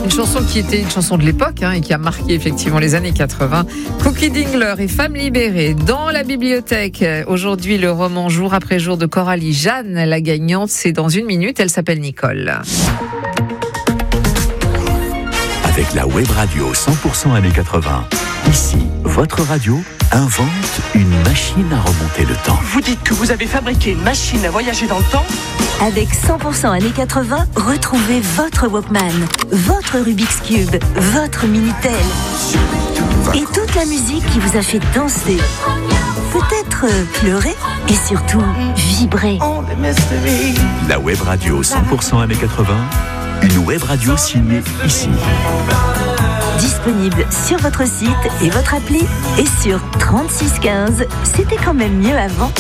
Une chanson qui était une chanson de l'époque et qui a marqué effectivement les années 80. Cookie Dingler et Femme libérée dans la bibliothèque. Aujourd'hui, le roman Jour après jour de Coralie Jeanne. La gagnante, c'est dans une minute. Elle s'appelle Nicole. Avec la web radio 100% années 80. Ici, votre radio invente une machine à remonter le temps. Vous dites que vous avez fabriqué une machine à voyager dans le temps ? Avec 100% années 80, retrouvez votre Walkman, votre Rubik's Cube, votre Minitel et toute la musique qui vous a fait danser, peut-être pleurer et surtout vibrer. La web radio 100% années 80, une web radio signée ici. Disponible sur votre site et votre appli et sur 3615, c'était quand même mieux avant.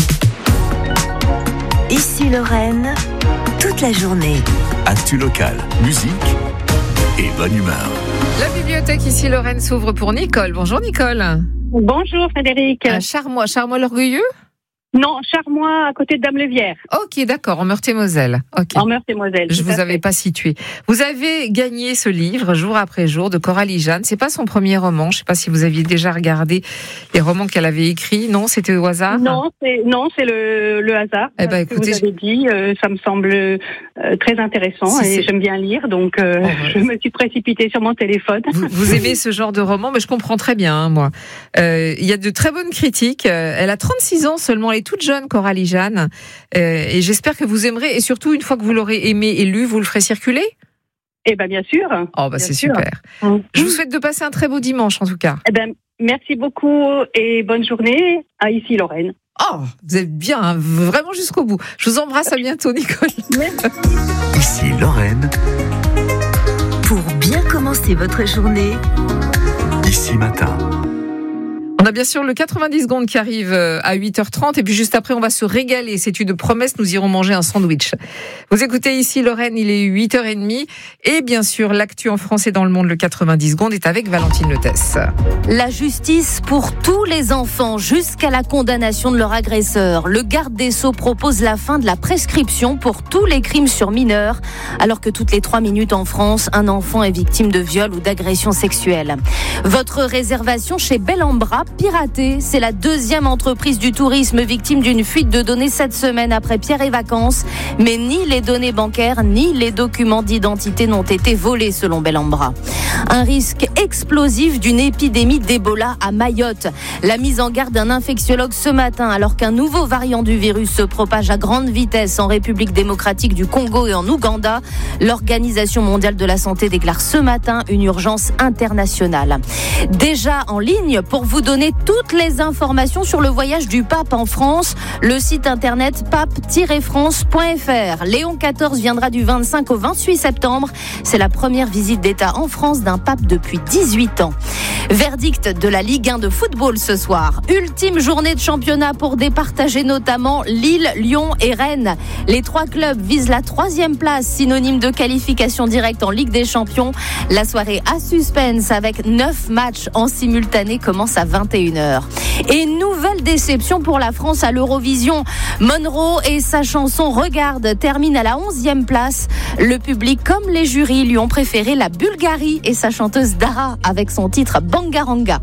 Ici Lorraine, toute la journée. Actu local, musique et bonne humeur. La bibliothèque ici Lorraine s'ouvre pour Nicole. Bonjour Nicole. Bonjour Frédéric. À Charmois, Charmois-l'Orgueilleux ? Non, Charmois, à côté de Dame-Lévière. Ok, d'accord, en Meurthe-et-Moselle. Okay. En Meurthe-et-Moselle. Je vous avais pas situé. Vous avez gagné ce livre, Jour après jour, de Coralie Jeanne. C'est pas son premier roman. Je sais pas si vous aviez déjà regardé les romans qu'elle avait écrits. Non, c'était au hasard. Non, c'est le hasard. Eh ben, écoutez, vous avez dit, ça me semble très intéressant et j'aime bien lire, donc je me suis précipitée sur mon téléphone. Vous aimez ce genre de roman, mais je comprends très bien, moi. Il y a de très bonnes critiques. Elle a 36 ans seulement. Elle est toute jeune, Coralie Jeanne, et j'espère que vous aimerez, et surtout une fois que vous l'aurez aimé et lu, vous le ferez circuler. Eh ben bien sûr. Oh bah c'est super. Je vous souhaite de passer un très beau dimanche en tout cas. Eh ben merci beaucoup et bonne journée à ici Lorraine. Oh, vous êtes bien, hein, vraiment jusqu'au bout. Je vous embrasse, à bientôt Nicole. Ici Lorraine. Pour bien commencer votre journée. Ici matin. On a bien sûr le 90 secondes qui arrive à 8h30 et puis juste après on va se régaler. C'est une promesse, nous irons manger un sandwich. Vous écoutez ici Lorraine, il est 8h30 et bien sûr l'actu en France et dans le monde, le 90 secondes est avec Valentine Letesse. La justice pour tous les enfants jusqu'à la condamnation de leur agresseur. Le garde des Sceaux propose la fin de la prescription pour tous les crimes sur mineurs, alors que toutes les 3 minutes en France, un enfant est victime de viol ou d'agression sexuelle. Votre réservation chez Bellambra piratée, c'est la deuxième entreprise du tourisme victime d'une fuite de données cette semaine après Pierre et Vacances. Mais ni les données bancaires ni les documents d'identité n'ont été volés selon Bellambra. Un risque explosif d'une épidémie d'Ebola à Mayotte. La mise en garde d'un infectiologue ce matin alors qu'un nouveau variant du virus se propage à grande vitesse en République démocratique du Congo et en Ouganda. L'Organisation mondiale de la santé déclare ce matin une urgence internationale. Déjà en ligne pour vous donner toutes les informations sur le voyage du pape en France, le site internet pape-france.fr. Léon XIV viendra du 25 au 28 septembre. C'est la première visite d'État en France d'un pape depuis 18 ans. Verdict de la Ligue 1 de football ce soir. Ultime journée de championnat pour départager notamment Lille, Lyon et Rennes. Les 3 clubs visent la 3e place, synonyme de qualification directe en Ligue des Champions. La soirée à suspense avec 9 matchs en simultané commence à 21h. Et nouvelle déception pour la France à l'Eurovision. Monroe et sa chanson Regarde termine à la 11e place. Le public comme les jurys lui ont préféré la Bulgarie et sa chanteuse Dara avec son titre Bangaranga.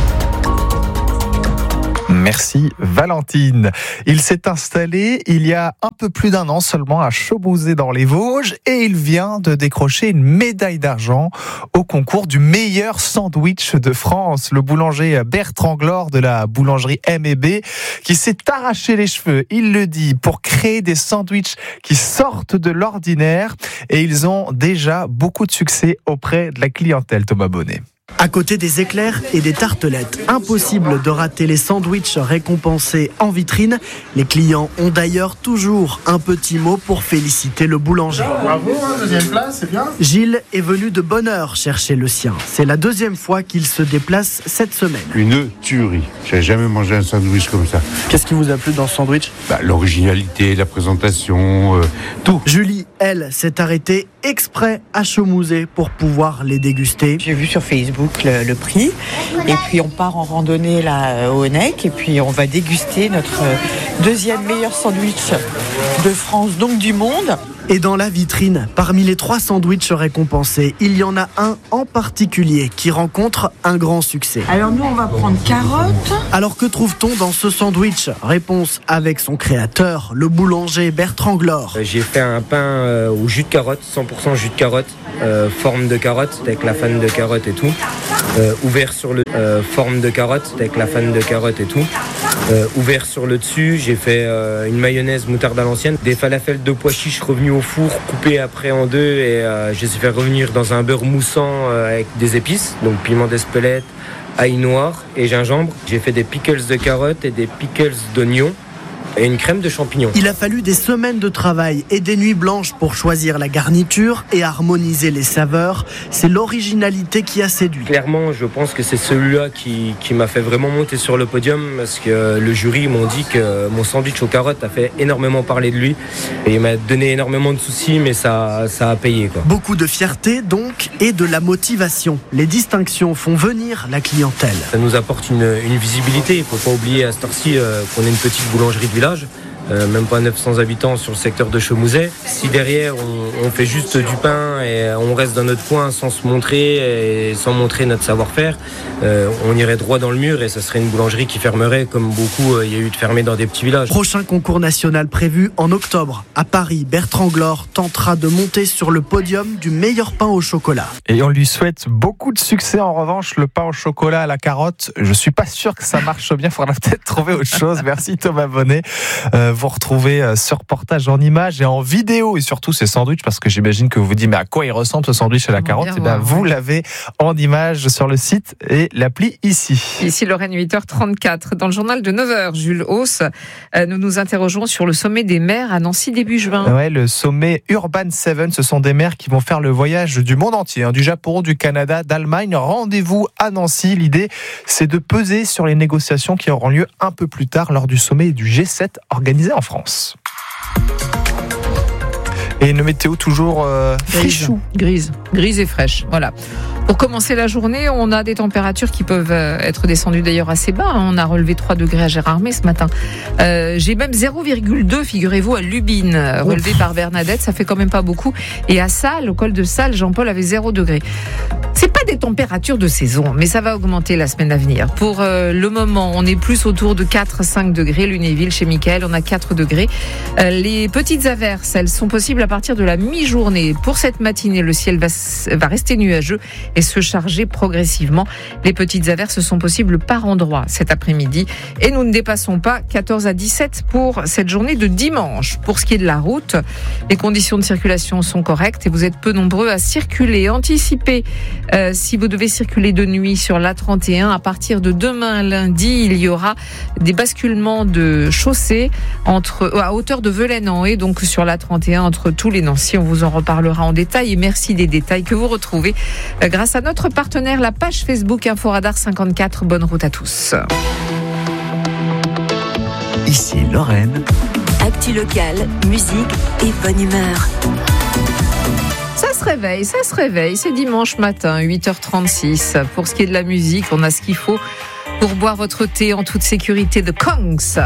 Merci Valentine. Il s'est installé il y a un peu plus d'1 an seulement à Chaubouzet dans les Vosges et il vient de décrocher une médaille d'argent au concours du meilleur sandwich de France. Le boulanger Bertrand Glore de la boulangerie M&B qui s'est arraché les cheveux, il le dit, pour créer des sandwichs qui sortent de l'ordinaire et ils ont déjà beaucoup de succès auprès de la clientèle. Thomas Bonnet. À côté des éclairs et des tartelettes, impossible de rater les sandwichs récompensés en vitrine. Les clients ont d'ailleurs toujours un petit mot pour féliciter le boulanger. Bravo, deuxième place, c'est bien. Gilles est venu de bonne heure chercher le sien. C'est la 2e fois qu'il se déplace cette semaine. Une tuerie. J'ai jamais mangé un sandwich comme ça. Qu'est-ce qui vous a plu dans ce sandwich ? L'originalité, la présentation, tout. Julie, elle, s'est arrêtée exprès à Chaumouzet pour pouvoir les déguster. J'ai vu sur Facebook le prix et puis on part en randonnée là au Honeck et puis on va déguster notre Deuxième meilleur sandwich de France, donc du monde. Et dans la vitrine, parmi les 3 sandwichs récompensés, il y en a un en particulier qui rencontre un grand succès. Alors nous, on va prendre carottes. Alors que trouve-t-on dans ce sandwich ? Réponse avec son créateur, le boulanger Bertrand Glore. J'ai fait un pain au jus de carotte, 100% jus de carotte, forme de carotte avec la fan de carotte et tout. Ouvert sur le forme de carotte avec la fan de carotte et tout. Ouvert sur le dessus, j'ai fait une mayonnaise moutarde à l'ancienne, des falafels de pois chiches revenus au four, coupés après en deux et je les ai fait revenir dans un beurre moussant avec des épices, donc piment d'Espelette, ail noir et gingembre. J'ai fait des pickles de carottes et des pickles d'oignons et une crème de champignons. Il a fallu des semaines de travail et des nuits blanches pour choisir la garniture et harmoniser les saveurs. C'est l'originalité qui a séduit. Clairement, je pense que c'est celui-là qui m'a fait vraiment monter sur le podium parce que le jury m'ont dit que mon sandwich aux carottes a fait énormément parler de lui et il m'a donné énormément de soucis, mais ça a payé, quoi. Beaucoup de fierté donc et de la motivation. Les distinctions font venir la clientèle. Ça nous apporte une visibilité. Il ne faut pas oublier à cette heure-ci qu'on est une petite boulangerie de village. Même pas 900 habitants sur le secteur de Chemouzet. Si derrière on fait juste du pain et on reste dans notre coin sans se montrer et sans montrer notre savoir-faire, on irait droit dans le mur et ça serait une boulangerie qui fermerait comme beaucoup il y a eu de fermer dans des petits villages. Prochain concours national prévu en octobre. À Paris, Bertrand Glore tentera de monter sur le podium du meilleur pain au chocolat. Et on lui souhaite beaucoup de succès. En revanche, le pain au chocolat à la carotte, je suis pas sûr que ça marche bien. Il faudra peut-être trouver autre chose. Merci Thomas Bonnet. Vous retrouvez ce reportage en images et en vidéo et surtout ces sandwichs parce que j'imagine que vous vous dites mais à quoi il ressemble ce sandwich à la carotte ? Et bien vous l'avez en images sur le site et l'appli ici. Ici Lorraine, 8h34. Dans le journal de 9h, Jules Hauss, nous nous interrogeons sur le sommet des maires à Nancy début juin. Ouais, le sommet Urban 7, ce sont des maires qui vont faire le voyage du monde entier, du Japon, du Canada, d'Allemagne. Rendez-vous à Nancy. L'idée, c'est de peser sur les négociations qui auront lieu un peu plus tard lors du sommet du G7 organisé en France. Et une météo toujours frichou. Grise et fraîche. Voilà. Pour commencer la journée, on a des températures qui peuvent être descendues d'ailleurs assez bas. On a relevé 3 degrés à Gérardmer ce matin. J'ai même 0,2, figurez-vous, à Lubine, relevé par Bernadette. Ça fait quand même pas beaucoup. Et à Salles, au col de Salles, Jean-Paul avait 0 degré. C'est pas des températures de saison, mais ça va augmenter la semaine à venir. Pour le moment, on est plus autour de 4-5 degrés. Lunéville, chez Mickaël, on a 4 degrés. Les petites averses, elles sont possibles à partir de la mi-journée. Pour cette matinée, le ciel va rester nuageux et se charger progressivement. Les petites averses sont possibles par endroits cet après-midi. Et nous ne dépassons pas 14 à 17 pour cette journée de dimanche. Pour ce qui est de la route, les conditions de circulation sont correctes et vous êtes peu nombreux à circuler. Anticipez si vous devez circuler de nuit sur l'A31. À partir de demain lundi, il y aura des basculements de chaussée à hauteur de Velaine-en-Haye, donc sur l'A31 entre Toul et Nancy. On vous en reparlera en détail et merci des détails que vous retrouvez grâce à notre partenaire, la page Facebook Inforadar 54. Bonne route à tous. Ici Lorraine. Actu locale, musique et bonne humeur. Ça se réveille, c'est dimanche matin, 8h36. Pour ce qui est de la musique, on a ce qu'il faut pour boire votre thé en toute sécurité de Kongs.